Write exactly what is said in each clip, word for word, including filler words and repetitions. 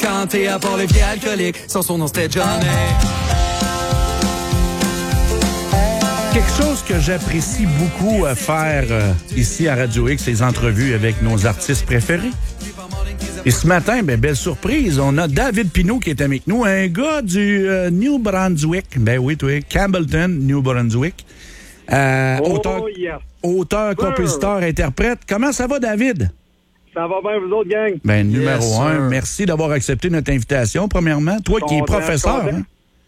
Quand t'es à Port-Lévis alcoolique, sans son nom c'était Johnny. Quelque chose que j'apprécie beaucoup à faire euh, ici à Radio X, les entrevues avec nos artistes préférés. Et ce matin, ben, belle surprise, on a David Pinault qui est avec nous, un gars du euh, New Brunswick. Ben oui, toi, Campbellton, New Brunswick. Euh, oh, auteur, yes. auteur, compositeur, interprète. Comment ça va, David? Ça va bien, vous autres, gang? Ben, numéro Yes, un, sir. merci d'avoir accepté notre invitation, premièrement. Toi qui es Content, professeur, content. hein?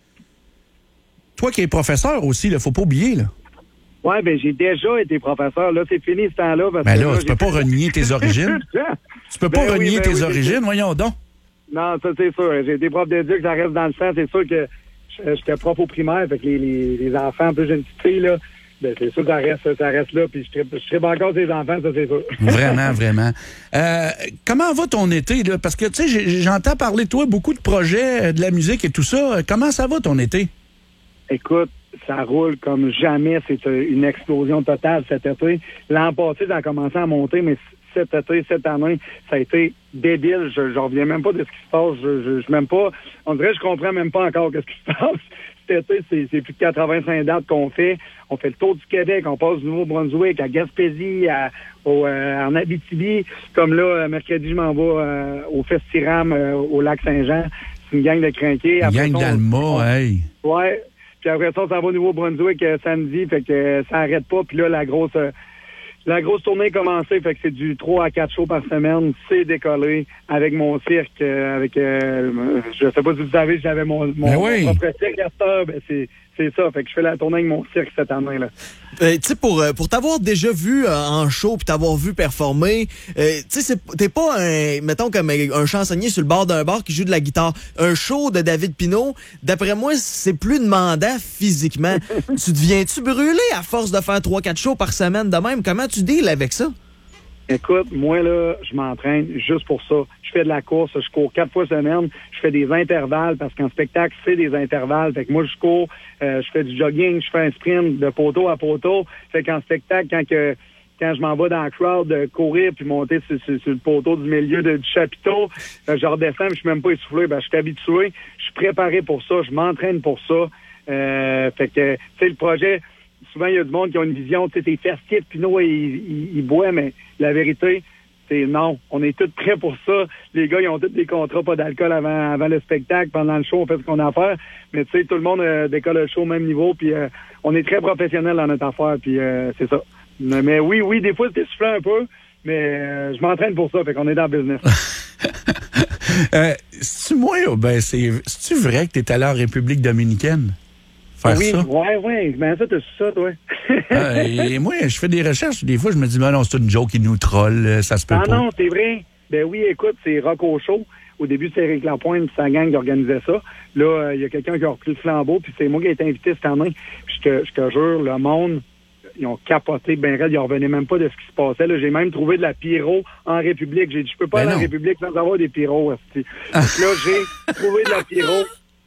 Toi qui es professeur aussi, il faut pas oublier, là. Ouais, ben j'ai déjà été professeur. Là, c'est fini ce temps-là. Parce Ben que là, là, tu peux j'ai- pas renier tes origines. Tu peux pas Ben oui, renier ben tes oui, c'est origines, sûr. voyons donc. Non, ça, c'est sûr. J'ai été prof d'éduc, ça reste dans le sang. C'est sûr que je- j'étais prof au primaire, fait que les, les, les enfants, en plus, j'ai une petite fille, là. Ben, c'est sûr que ça reste, ça reste là. Puis je tripe, je tripe encore des enfants, ça, c'est sûr. Vraiment, vraiment. Euh, comment va ton été, là? Parce que, tu sais, j'ai- j'entends parler de toi, beaucoup de projets, euh, de la musique et tout ça. Comment ça va, ton été? Écoute, ça roule comme jamais. C'est euh, une explosion totale cet été. L'an passé, ça a commencé à monter, mais cet été, cette année, ça a été débile. Je j'en reviens même pas de ce qui se passe. Je, je, je même pas. On dirait que je comprends même pas encore ce qui se passe. Cet été, c'est, c'est plus de quatre-vingt-cinq dates qu'on fait. On fait le tour du Québec. On passe du Nouveau-Brunswick à Gaspésie, à, au, euh, en Abitibi. Comme là, euh, mercredi, je m'en vais euh, au Festiram, euh, au lac Saint-Jean. C'est une gang de crinqués. Après Gang ça, on- d'Alma, on- hey. Ouais. Puis après ça, on s'en va au Nouveau-Brunswick euh, samedi, fait que euh, ça arrête pas. Puis là, la grosse euh, la grosse tournée est commencée, fait que c'est du trois à quatre shows par semaine. C'est décollé avec mon cirque, euh, avec euh, je sais pas si vous savez, j'avais mon, mon, Ben oui. mon propre cirque à cette heure, ben c'est c'est ça. Fait que je fais la tournée avec mon cirque cette année là. Euh, tu sais, pour, euh, pour t'avoir déjà vu euh, en show puis t'avoir vu performer, euh, tu sais, c'est- t'es pas un, mettons, comme un chansonnier sur le bord d'un bar qui joue de la guitare. Un show de David Pinault, d'après moi, c'est plus demandant physiquement. Tu deviens-tu brûlé à force de faire trois quatre shows par semaine de même? Comment tu deals avec ça? Écoute, moi, là, je m'entraîne juste pour ça. Je fais de la course, je cours quatre fois semaine. Je fais des intervalles parce qu'en spectacle, c'est des intervalles. Fait que moi, je cours, euh, je fais du jogging, je fais un sprint de poteau à poteau. Fait qu'en spectacle, quand que quand je m'en vais dans la crowd, de courir puis monter sur, sur- sur le poteau du milieu de- du chapiteau, euh, je redescends, puis je suis même pas essoufflé. Ben, je suis habitué, je suis préparé pour ça, je m'entraîne pour ça. Euh, fait que, tu sais, le projet... Souvent, il y a du monde qui a une vision, tu sais, t'es festif, puis nous, il, il, il boit, mais la vérité, c'est non. On est tous prêts pour ça. Les gars, ils ont tous des contrats, pas d'alcool avant, avant le spectacle. Pendant le show, on fait ce qu'on a à faire. Mais tu sais, tout le monde euh, décolle le show au même niveau, puis euh, on est très professionnels dans notre affaire, puis euh, c'est ça. Mais, mais oui, oui, des fois, c'est essoufflant un peu, mais euh, je m'entraîne pour ça, fait qu'on est dans le business. euh, c'est-tu moi, ou ben, c'est, c'est-tu vrai que t'es allé en République dominicaine? Faire oui, ça? ouais, ouais. Ben ça, t'as su ça, toi. Ah, et moi, je fais des recherches. Des fois, je me dis, ben non, c'est une joke qui nous troll. euh, Ça se peut Ah pas. non, c'est vrai. Ben oui, écoute, c'est Rock au show. Au début, c'est Éric Lapointe et sa gang qui organisait ça. Là, il euh, y a quelqu'un qui a repris le flambeau, puis c'est moi qui ai été invité cette année. Puis je te, je te jure, le monde, ils ont capoté ben raide, ils en revenaient même pas de ce qui se passait. Là, j'ai même trouvé de la pyro en République. J'ai dit, je peux pas Ben aller en non. République sans avoir des pyros. esti. Donc là, j'ai trouvé de la pyro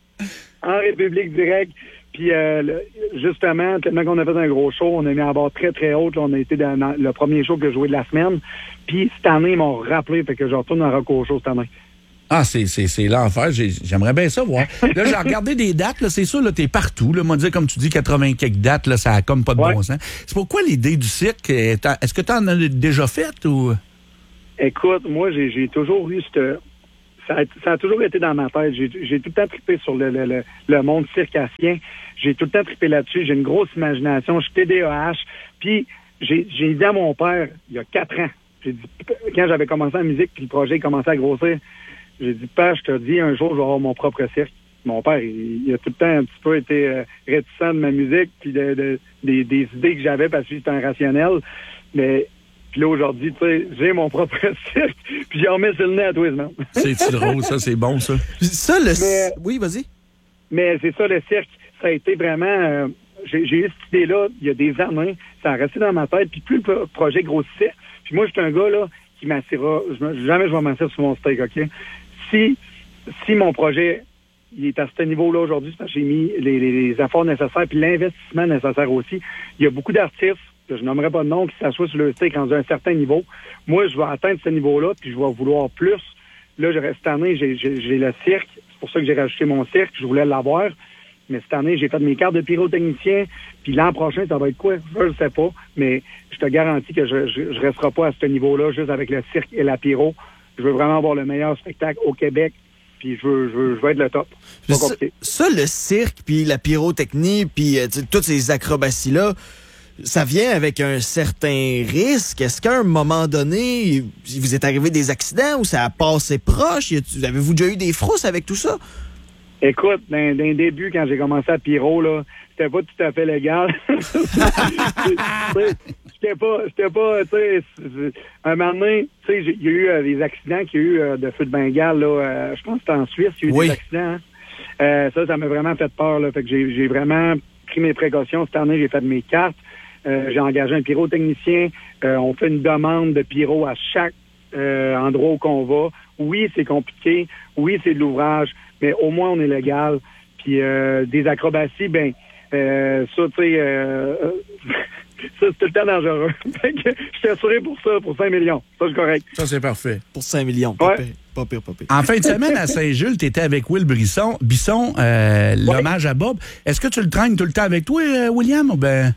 en République direct. Puis euh, le- justement, tellement qu'on a fait un gros show, on a mis à bord très très haute. Là, on a été dans, dans le premier show que j'ai joué de la semaine. Puis cette année, ils m'ont rappelé, fait que je retourne en Rock au show cette année. Ah, c'est, c'est, c'est l'enfer. J'ai- j'aimerais bien ça voir. Là, j'ai regardé des dates. Là, c'est sûr, là, t'es partout. Là, moi, dire, comme tu dis, quatre-vingts quelques dates, là, ça a comme pas de Ouais. bon sens. C'est pourquoi l'idée du cirque? est- Est-ce que t'en as déjà fait ou? Écoute, moi, j'ai, j'ai toujours eu cette... Ça a, ça a toujours été dans ma tête. J'ai, j'ai tout le temps trippé sur le, le, le, le monde circassien. J'ai tout le temps trippé là-dessus. J'ai une grosse imagination. Je suis T D A H. Puis, j'ai, j'ai dit à mon père, il y a quatre ans, j'ai dit, quand j'avais commencé la musique, puis le projet commençait à grossir, j'ai dit, père, je te dis, un jour, je vais avoir mon propre cirque. Mon père, il, il a tout le temps un petit peu été euh, réticent de ma musique, puis de, de, des, des idées que j'avais parce que j'étais un rationnel. Mais... Puis là, aujourd'hui, tu sais, j'ai mon propre cirque, puis j'en mets sur le nez à tous les semaines. C'est-tu drôle, ça? C'est bon, ça? Ça, le... Mais- Oui, vas-y. Mais c'est ça, le cirque, ça a été vraiment... euh, j'ai, j'ai eu cette idée-là il y a des années, ça a resté dans ma tête, puis plus le pro- projet grossissait, puis moi, j'étais un gars, là, qui m'assira, je me- jamais je vais m'asseoir sur mon steak, OK? Si, si mon projet, il est à ce niveau-là aujourd'hui, c'est parce que j'ai mis les, les, les efforts nécessaires, puis l'investissement nécessaire aussi. Il y a beaucoup d'artistes, que je nommerai pas de nom, qui s'assoient sur le steak rendu à un certain niveau. Moi, je vais atteindre ce niveau-là, puis je vais vouloir plus. là, je, cette année, j'ai, j'ai, j'ai le cirque. C'est pour ça que j'ai rajouté mon cirque. Je voulais l'avoir. Mais cette année, j'ai fait mes cartes de pyrotechnicien. Puis l'an prochain, ça va être quoi? Je ne sais pas. Mais je te garantis que je ne resterai pas à ce niveau-là, juste avec le cirque et la pyro. Je veux vraiment avoir le meilleur spectacle au Québec. Puis je veux, je veux, je veux être le top. Ça, ça, le cirque, puis la pyrotechnie, puis euh, toutes ces acrobaties-là, ça vient avec un certain risque. Est-ce qu'à un moment donné, il vous est arrivé des accidents ou ça a passé proche? Avez-vous déjà eu des frousses avec tout ça? Écoute, d'un début, quand j'ai commencé à pyro, là, c'était pas tout à fait légal. J'étais pas, j'étais pas, tu sais, un moment donné, tu sais, il y a eu euh, des accidents qu'il y a eu euh, de feu de Bengale, là, euh, je pense que c'était en Suisse, il y a eu oui. des accidents. Hein. Euh, ça, ça m'a vraiment fait peur, là, fait que j'ai, j'ai vraiment pris mes précautions. Cette année, j'ai fait mes cartes, euh, j'ai engagé un pyrotechnicien, euh, on fait une demande de pyro à chaque euh, endroit où qu'on va. Oui, c'est compliqué, oui, c'est de l'ouvrage, mais au moins, on est légal. Puis euh, des acrobaties, ben, euh, ça, tu sais, euh, ça, c'est tout le temps dangereux. Fait que je suis assuré pour ça, pour cinq millions. Ça, c'est correct. Ça, c'est parfait. Pour cinq millions, pas ouais. pire, pas pire, pas pire. En fin de semaine, à Saint-Jules, tu étais avec Will Brisson, Bisson, euh, ouais. l'hommage à Bob. Est-ce que tu le traînes tout le temps avec toi, euh, William, ou ben...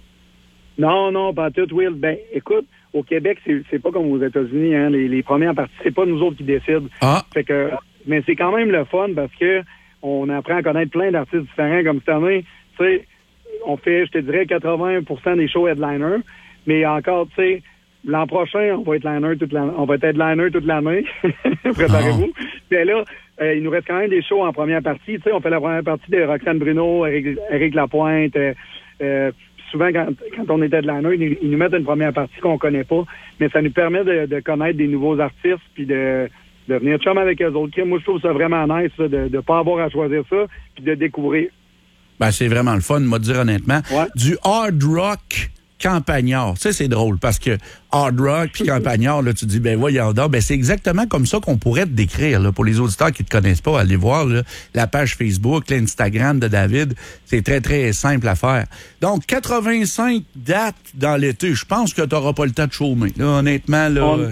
Non, non, pas tout, Will. Ben, écoute, au Québec, c'est, c'est pas comme aux États-Unis, hein. Les, les premières parties, c'est pas nous autres qui décident. Ah. Fait que, mais c'est quand même le fun parce que on apprend à connaître plein d'artistes différents comme cette année. Tu sais, on fait, je te dirais, quatre-vingts pour cent des shows headliner, mais encore, tu sais, l'an prochain, on va être liner toute l'année. On va être headliner toute l'année. Préparez-vous. Oh. Mais là, euh, il nous reste quand même des shows en première partie. Tu sais, on fait la première partie de Roxane Bruno, Éric, Éric Lapointe. Euh, euh, souvent, quand, quand on est headliner, ils, ils nous mettent une première partie qu'on connaît pas, mais ça nous permet de, de connaître des nouveaux artistes puis de de venir chum avec eux autres. Moi, je trouve ça vraiment nice là, de ne pas avoir à choisir ça puis de découvrir. Ben, c'est vraiment le fun, moi, de dire honnêtement. Ouais. Du hard rock campagnard. Tu sais, c'est drôle parce que hard rock puis campagnard, là, tu dis, ben voyons donc, ben c'est exactement comme ça qu'on pourrait te décrire, là, pour les auditeurs qui te connaissent pas. Allez voir là, la page Facebook, l'Instagram de David. C'est très, très simple à faire. Donc, quatre-vingt-cinq dates dans l'été. Je pense que tu n'auras pas le temps de chômer. Là, honnêtement, là... On... Euh...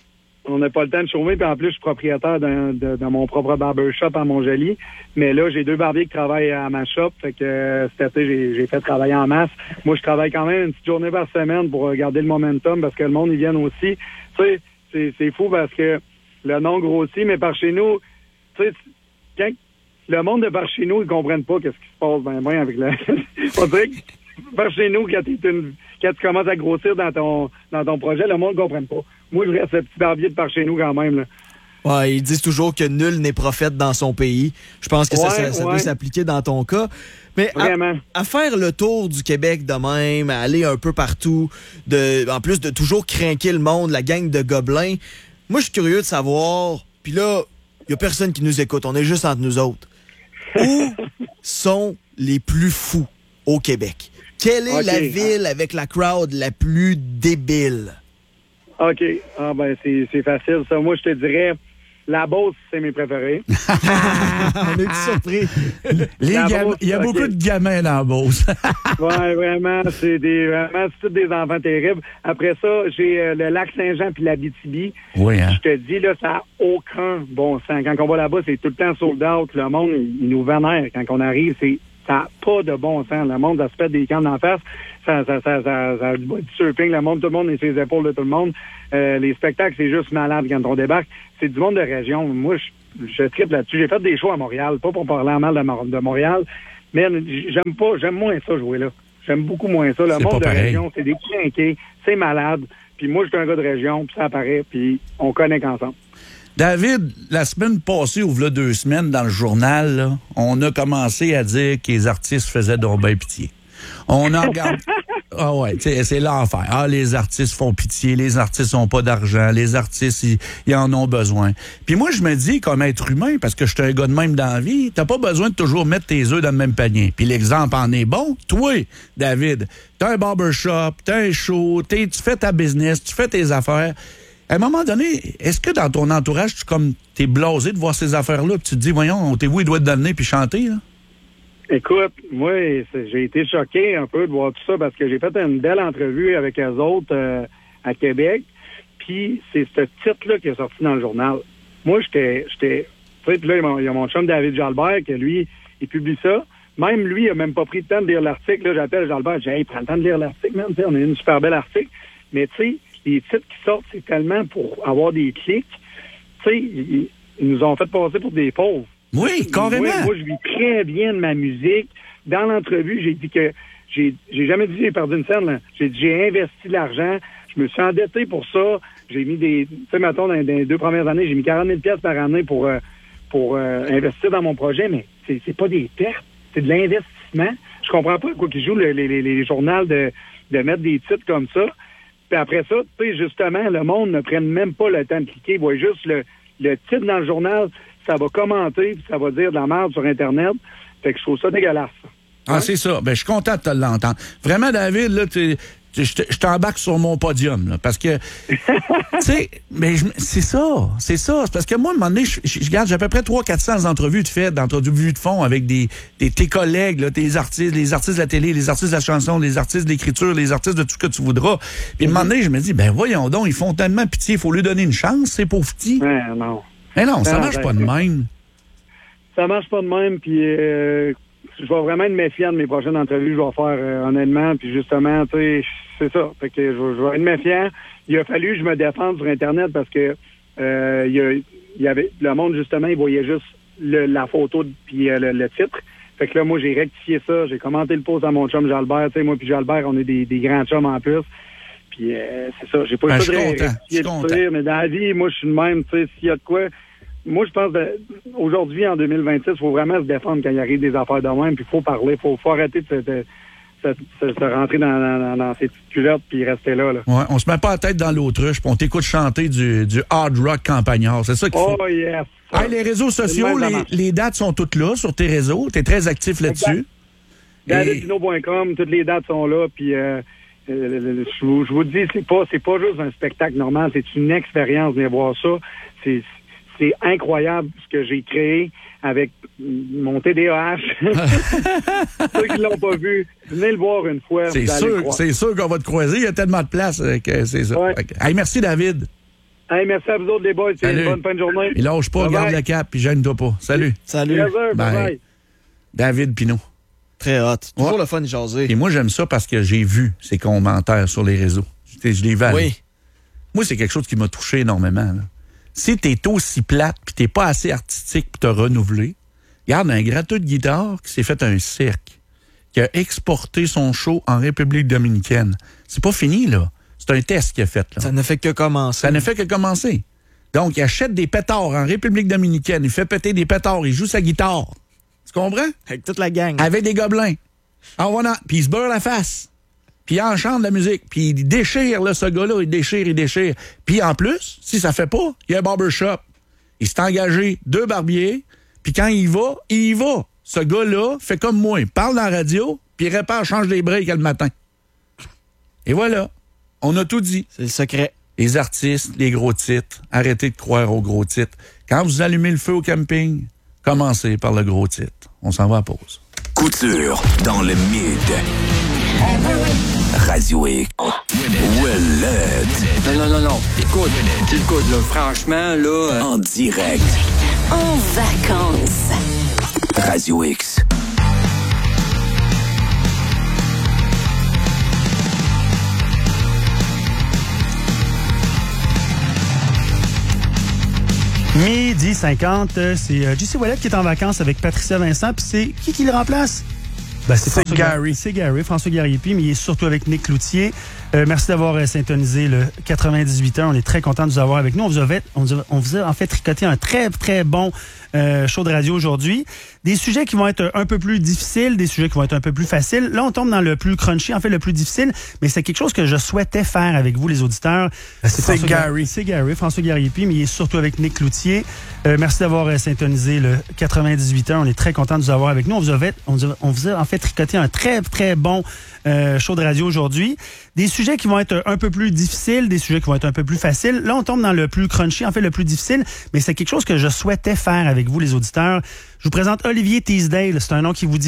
On n'a pas le temps de chômer, puis en plus, je suis propriétaire d'un, de, de mon propre barbershop à Montjoli. Mais là, j'ai deux barbiers qui travaillent à ma shop, fait que euh, cet été, j'ai, j'ai fait travailler en masse. Moi, je travaille quand même une petite journée par semaine pour garder le momentum, parce que le monde, ils viennent aussi. Tu sais, c'est, c'est fou parce que le nom grossit, mais par chez nous, tu sais, quand le monde de par chez nous, ils comprennent pas qu'est-ce qui se passe ben ben avec la... On dirait que par chez nous, quand, t'es une, quand tu commences à grossir dans ton dans ton projet, le monde ne comprenne pas. Moi, je reste le petit barbier de par chez nous quand même. Là. Ouais, ils disent toujours que nul n'est prophète dans son pays. Je pense que ouais, ça, ça, ça ouais. peut s'appliquer dans ton cas. Mais à, à faire le tour du Québec de même, à aller un peu partout, de, en plus de toujours craquer le monde, la gang de gobelins, moi, je suis curieux de savoir, puis là, il n'y a personne qui nous écoute, on est juste entre nous autres. Où sont les plus fous au Québec? Quelle est okay. la ville avec la crowd la plus débile? OK. Ah ben c'est, c'est facile, ça. Moi, je te dirais, la Beauce, c'est mes préférés. On est surpris. Les gam- Beauce, il y a okay. beaucoup de gamins dans la Beauce. Oui, vraiment. C'est des vraiment c'est tous des enfants terribles. Après ça, j'ai euh, le lac Saint-Jean puis l'Abitibi. Oui, hein? Je te dis, là, ça n'a aucun bon sens. Quand on va là-bas, c'est tout le temps sold out. Le monde, il, il nous vénère. Quand on arrive, c'est ça n'a pas de bon sens. Le monde, ça se pète des camps d'en face. Ça, ça, ça, ça, ça, du surfing, le monde, tout le monde est sur les épaules de tout le monde. Euh, les spectacles, c'est juste malade quand on débarque. C'est du monde de région. Moi, je, je tripe là-dessus. J'ai fait des shows à Montréal, pas pour parler en mal de, de Montréal, mais j'aime pas, j'aime moins ça jouer là. J'aime beaucoup moins ça. Le c'est monde de pareil. Région, c'est des crinqués, c'est malade. Puis moi, je suis un gars de région, puis ça apparaît, puis on connaît qu'ensemble. David, la semaine passée, ou v'là deux semaines, dans le journal, là, on a commencé à dire que les artistes faisaient donc ben pitié. On a regardé... Ah ouais, c'est l'enfer. Ah, les artistes font pitié, les artistes n'ont pas d'argent, les artistes, ils, ils en ont besoin. Puis moi, je me dis, comme être humain, parce que je suis un gars de même dans la vie, t'as pas besoin de toujours mettre tes œufs dans le même panier. Puis l'exemple en est bon. Toi, David, t'as un barbershop, t'as un show, tu fais ta business, tu fais tes affaires. À un moment donné, est-ce que dans ton entourage, tu comme t'es blasé de voir ces affaires-là, puis tu te dis, voyons, t'es vous, il doit te donner puis chanter, là? Écoute, moi, j'ai été choqué un peu de voir tout ça parce que j'ai fait une belle entrevue avec eux autres euh, à Québec. Puis c'est ce titre-là qui est sorti dans le journal. moi, j'étais, j'étais, tu sais, puis là, il y a mon- il y a mon chum David Jalbert, que lui, il publie ça. Même lui, il a même pas pris le temps de lire l'article. Là, j'appelle Jalbert, je dis, hey, prends le temps de lire l'article, man. Tu sais, on a une super belle article. Mais, tu sais, les titres qui sortent, c'est tellement pour avoir des clics. Tu sais, ils, ils nous ont fait passer pour des pauvres. Oui, carrément. Moi, moi, je vis très bien de ma musique. Dans l'entrevue, j'ai dit que j'ai, j'ai jamais dit que j'ai perdu une scène, là. J'ai dit, j'ai investi de l'argent. Je me suis endetté pour ça. J'ai mis des, tu sais, mettons, dans, dans les deux premières années, j'ai mis quarante mille piastres par année pour, euh, pour euh, investir dans mon projet, mais c'est, c'est pas des pertes, c'est de l'investissement. Je comprends pas quoi qu'ils jouent les, les, les, les journaux de, de mettre des titres comme ça. Puis après ça, tu sais, justement, le monde ne prenne même pas le temps de cliquer. Ils voient juste le, le titre dans le journal, ça va commenter, puis ça va dire de la merde sur Internet. Fait que je trouve ça dégueulasse. Ah, c'est ça. Ben, je suis content de te l'entendre. Vraiment, David, là, tu je te- je t'embarque sur mon podium, là, parce que, tu sais, mais je- c'est ça, c'est ça. C'est parce que moi, à un moment donné, je, je, je garde, j'ai à peu près trois cents quatre cents entrevues de fait, d'entrevues de fond avec des, des tes collègues, là, tes artistes, les artistes de la télé, les artistes de la chanson, les artistes de l'écriture, les artistes de tout ce que tu voudras. Puis à un moment donné, je me dis, ben voyons donc, ils font tellement pitié, il faut lui donner une chance, ces pauvres petits. Ouais, non. Mais non, ça Non, marche ben, pas de même. Ça marche pas de même, puis euh, je vais vraiment être méfiant de mes prochaines entrevues que je vais faire, euh, honnêtement, puis justement, tu sais, c'est ça. Fait que je, vais- je vais être méfiant. Il a fallu que je me défende sur Internet parce que euh, il y, a- il y avait le monde, justement, il voyait juste le, la photo puis euh, le, le titre. Fait que là, moi, j'ai rectifié ça. J'ai commenté le post à mon chum Jalbert. Tu sais, moi puis Jalbert, on est des, des grands chums en plus. Puis euh, c'est ça. J'ai pas Ben, eu je le suis choix de content. rectifier Je suis le content. tir, mais dans la vie, moi, je suis le même. Tu sais, s'il y a de quoi... Moi, je pense que aujourd'hui, en deux mille vingt-six, il faut vraiment se défendre quand il arrive des affaires de même, puis il faut parler, il faut, faut arrêter de se, de, se- se- se rentrer dans, dans, dans ses petites culottes puis rester là. là. Ouais, on se met pas la tête dans l'autruche, puis on t'écoute chanter du, du hard rock campagnard. C'est ça qu'il faut. Oh yes! Hey, les réseaux sociaux, C'est le même, ça les, marche. les dates sont toutes là sur tes réseaux. Tu es très actif là-dessus. David Et- Pinault point com, toutes les dates sont là, puis euh, euh, je, vous, je vous dis, c'est pas c'est pas juste un spectacle normal, c'est une expérience de voir ça. C'est c'est incroyable ce que j'ai créé avec mon T D A H. Ceux qui l'ont pas vu, venez le voir une fois. C'est vous allez le sûr, croire. c'est sûr qu'on va te croiser. Il y a tellement de place euh, que c'est ça. Ouais. Fait que- hey, merci, David. Hey, merci à vous autres, les boys. C'est Salut. une bonne fin de journée. Il lâche pas, Bye garde bye. le cap, puis gêne-toi pas. Salut. Salut. Yes, sir. Bye Bye. bye. David Pinault. Très hot. Toujours Ouais. le fun de jaser. Et moi, j'aime ça parce que j'ai vu ses commentaires sur les réseaux. Je, je les valide. Oui. Moi, c'est quelque chose qui m'a touché énormément. Là. Si t'es aussi plate puis t'es pas assez artistique pour te renouveler, regarde un gratteux de guitare qui s'est fait un cirque, qui a exporté son show en République dominicaine. C'est pas fini, là. C'est un test qu'il a fait, là. Ça ne fait que commencer. Ça ne fait que commencer. Donc, il achète des pétards en République dominicaine, il fait péter des pétards, il joue sa guitare. Tu comprends? Avec toute la gang. Avec des gobelins. Ah, voilà. Puis il se beurre la face. Puis il enchante la musique. Puis il déchire, là, ce gars-là. Il déchire, il déchire. Puis en plus, si ça fait pas, il y a un barbershop. Il s'est engagé deux barbiers. Puis quand il va, il y va. Ce gars-là fait comme moi. Il parle dans la radio, puis il répare, change les breaks le matin. Et voilà. On a tout dit. C'est le secret. Les artistes, les gros titres, arrêtez de croire aux gros titres. Quand vous allumez le feu au camping, commencez par le gros titre. On s'en va à pause. Couture dans le mid. Radio X. Willette. Non, non, non, non. Écoute, écoute, là, franchement, là... euh, En direct. En vacances. Radio X. Midi cinquante, euh, c'est euh, J C Ouellet qui est en vacances avec Patricia Vincent. Puis c'est qui qui le remplace? Ben, c'est C'est François Gary. Gar- C'est Gary, François Gariepi, mais il est surtout avec Nick Cloutier. Euh, merci d'avoir euh, syntonisé le quatre-vingt-dix-huit heures. On est très content de vous avoir avec nous. On vous a fait, on vous a, on vous a en fait tricoté un très, très bon euh, show de radio aujourd'hui. Des sujets qui vont être un peu plus difficiles, des sujets qui vont être un peu plus faciles. Là, on tombe dans le plus crunchy, en fait, le plus difficile, mais c'est quelque chose que je souhaitais faire avec vous, les auditeurs. c'est François Gary. Gar- C'est Gary, François Gariepi, mais il est surtout avec Nick Cloutier. Euh, merci d'avoir euh, syntonisé le quatre-vingt-dix-huit heures. On est très content de vous avoir avec nous. On vous a, fait, on vous a, on vous a en fait tricoté un très, très bon euh, show de radio aujourd'hui. Des sujets qui vont être un peu plus difficiles, des sujets qui vont être un peu plus faciles. Là, on tombe dans le plus crunchy, en fait, le plus difficile, mais c'est quelque chose que je souhaitais faire avec vous, les auditeurs. Je vous présente Olivier Teasdale. C'est un nom qui vous dit